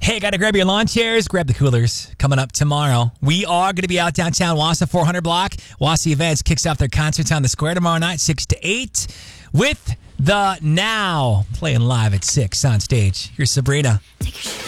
Hey, got to grab your lawn chairs, grab the coolers. Coming up tomorrow, we are going to be out downtown Wausau 400 block. Wausau Events kicks off their concerts on the square tomorrow night, 6 to 8, with The Now playing live at 6 on stage. Here's Sabrina. Take your